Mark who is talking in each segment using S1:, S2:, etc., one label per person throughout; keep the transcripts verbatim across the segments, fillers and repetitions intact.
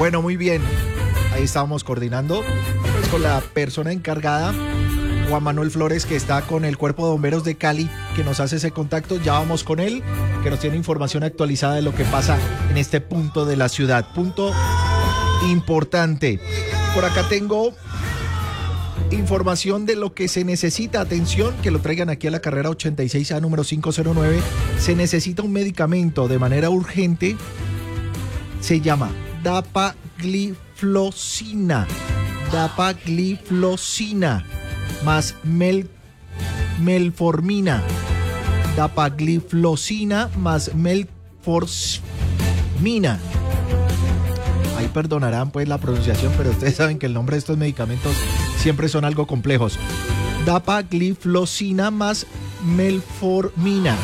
S1: Bueno, muy bien. Ahí estábamos coordinando pues, con la persona encargada, Juan Manuel Flores, que está con el Cuerpo de Bomberos de Cali, que nos hace ese contacto. Ya vamos con él, que nos tiene información actualizada de lo que pasa en este punto de la ciudad. Punto importante. Por acá tengo información de lo que se necesita. Atención, que lo traigan aquí a la carrera ochenta y seis A número cinco cero nueve. Se necesita un medicamento de manera urgente. Se llama dapagliflozina. Dapagliflozina más mel, melformina. Dapagliflozina más melformina. Ahí perdonarán pues la pronunciación, pero ustedes saben que el nombre de estos medicamentos siempre son algo complejos. Dapagliflozina más melformina.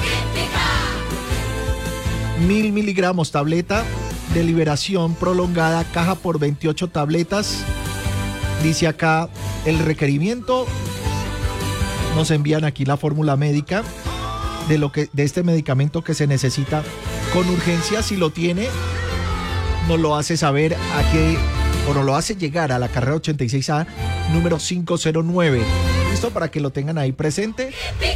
S1: Mil miligramos, tableta de liberación prolongada, caja por veintiocho tabletas. Dice acá el requerimiento. Nos envían aquí la fórmula médica de lo que de este medicamento que se necesita con urgencia. Si lo tiene, nos lo hace saber a qué, o nos lo hace llegar a la carrera ochenta y seis A número cinco cero nueve. ¿Listo? Para que lo tengan ahí presente.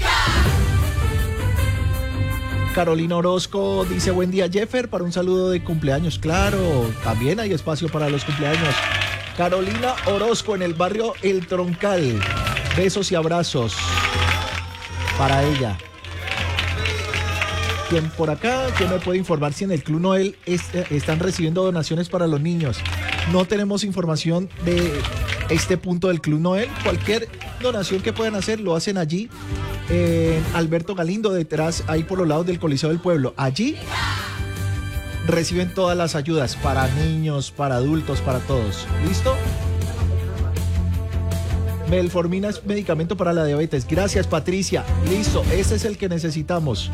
S1: Carolina Orozco dice: buen día, Jeffer, para un saludo de cumpleaños. Claro, también hay espacio para los cumpleaños. Carolina Orozco en el barrio El Troncal. Besos y abrazos para ella. ¿Quién por acá? ¿Quién me puede informar si en el Club Noel est- están recibiendo donaciones para los niños? No tenemos información de este punto del Club Noel. Cualquier donación que puedan hacer lo hacen allí en Alberto Galindo, detrás, ahí por los lados del Coliseo del Pueblo. Allí reciben todas las ayudas para niños, para adultos, para todos. ¿Listo? Melformina es medicamento para la diabetes. Gracias, Patricia. Listo, ese es el que necesitamos.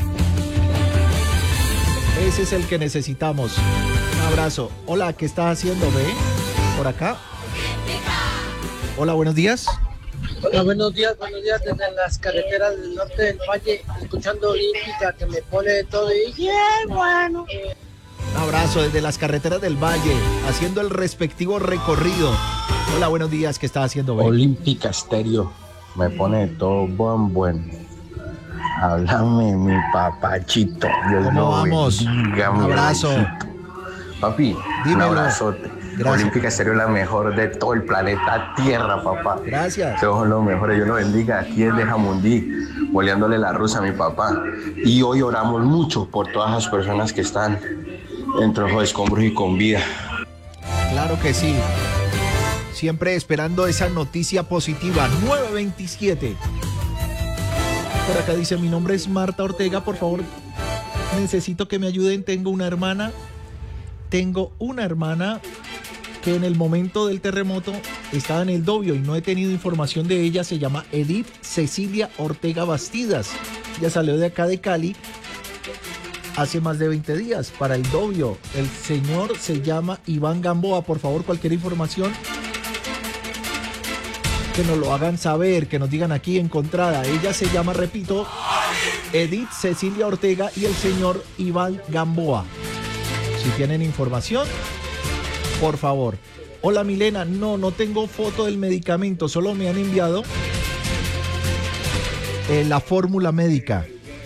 S1: Ese es el que necesitamos. Un abrazo. Hola, ¿qué estás haciendo, ve? Por acá. Hola, buenos días.
S2: Hola, buenos días, buenos días desde las carreteras del norte del valle, escuchando Olímpica, que me pone de todo y bien bueno.
S1: Un abrazo desde las carreteras del valle, haciendo el respectivo recorrido. Hola, buenos días, ¿qué estás haciendo, ve?
S3: Olímpica Estéreo, me pone de todo buen bueno. Háblame, mi papachito. Dios
S1: ¿Cómo vamos?
S3: Bendiga,
S1: un abrazo.
S3: Viejito. Papi,
S1: dímelo.
S3: Un abrazote. Gracias. Olímpica Estéreo es la mejor de todo el planeta Tierra, papá.
S1: Gracias.
S3: Son los mejores, Dios los bendiga. Aquí es de Jamundí, boleándole la rusa a mi papá. Y hoy oramos mucho por todas las personas que están entre los escombros y con vida.
S1: Claro que sí. Siempre esperando esa noticia positiva. nueve veintisiete. Por acá dice: mi nombre es Marta Ortega, por favor, necesito que me ayuden. Tengo una hermana, tengo una hermana que en el momento del terremoto estaba en el Dobio y no he tenido información de ella. Se llama Edith Cecilia Ortega Bastidas. Ella salió de acá de Cali hace más de veinte días para el Dobio. El señor se llama Iván Gamboa. Por favor, cualquier información que nos lo hagan saber, que nos digan aquí encontrada. Ella se llama, repito, Edith Cecilia Ortega y el señor Iván Gamboa. Si tienen información, por favor. Hola, Milena, no, no tengo foto del medicamento, solo me han enviado eh, la fórmula médica.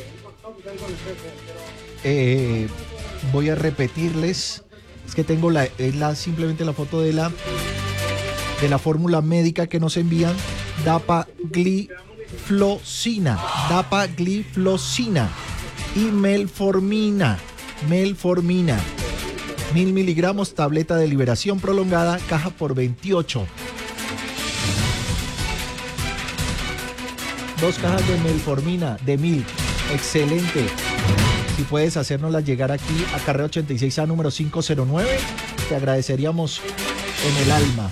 S1: Eh, voy a repetirles, es que tengo la, es la, simplemente la foto de la de la fórmula médica que nos envían. Dapagliflozina, dapagliflozina y melformina, melformina. Mil miligramos, tableta de liberación prolongada, caja por veintiocho. Dos cajas de melformina de mil. Excelente. Si puedes hacérnosla llegar aquí a carrera ochenta y seis A número cinco cero nueve, te agradeceríamos en el alma.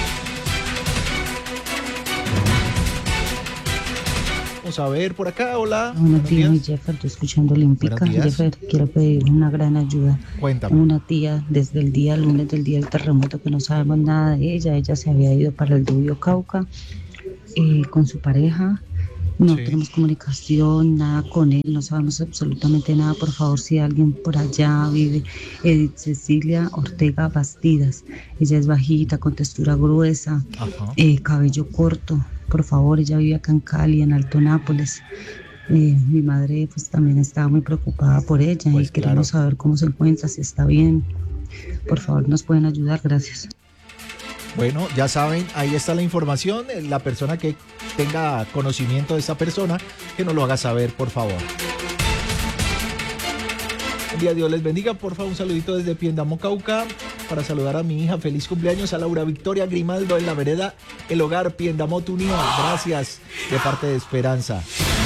S1: Vamos a ver por acá, hola.
S4: Buenos días, mi Jeffer, estoy escuchando Olímpica. Jeffer, quiero pedir una gran ayuda.
S1: Cuéntame.
S4: Una tía, desde el día lunes del día del terremoto, que no sabemos nada de ella. Ella se había ido para el Dobio Cauca eh, con su pareja. No
S1: Sí.
S4: tenemos comunicación, nada con él, no sabemos absolutamente nada. Por favor, si alguien por allá vive, Edith Cecilia Ortega Bastidas. Ella es bajita, con textura gruesa,
S1: Ajá.
S4: eh, cabello corto. Por favor, ella vive acá en Cali, en Alto Nápoles. Eh, mi madre pues también estaba muy preocupada por ella
S1: Pues
S4: y queremos
S1: claro.
S4: saber cómo se encuentra, si está bien. Por favor, nos pueden ayudar, gracias.
S1: Bueno, ya saben, ahí está la información. La persona que tenga conocimiento de esa persona, que nos lo haga saber, por favor. Un día, Dios les bendiga. Por favor, un saludito desde Piendamo, Cauca, para saludar a mi hija. Feliz cumpleaños a Laura Victoria Grimaldo en la vereda El Hogar, Piendamo, Tunía. Gracias, de parte de Esperanza.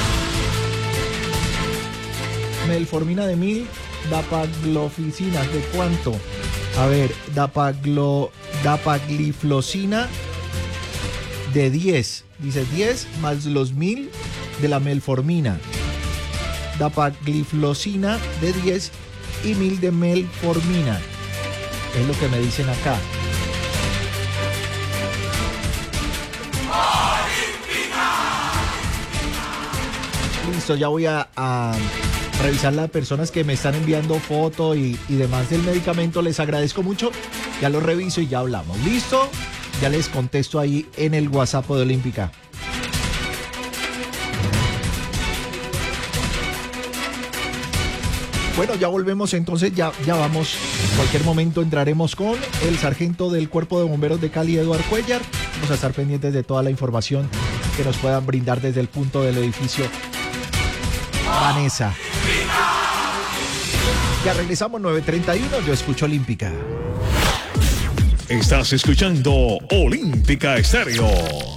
S1: Melformina de mil, dapagliflozina, ¿de cuánto? A ver, dapaglo, dapagliflozina de diez. Dice diez más los mil de la melformina. Dapagliflozina de diez y mil de melformina. Es lo que me dicen acá. Listo, ya voy a, a revisar las personas que me están enviando fotos y, y demás del medicamento. Les agradezco mucho. Ya lo reviso y ya hablamos. ¿Listo? Ya les contesto ahí en el WhatsApp de Olímpica. Bueno, ya volvemos entonces, ya, ya vamos. En cualquier momento entraremos con el sargento del Cuerpo de Bomberos de Cali, Eduard Cuellar. Vamos a estar pendientes de toda la información que nos puedan brindar desde el punto del edificio Vanessa. Ya regresamos, nueve treinta y uno, yo escucho Olímpica.
S5: Estás escuchando Olímpica Estéreo.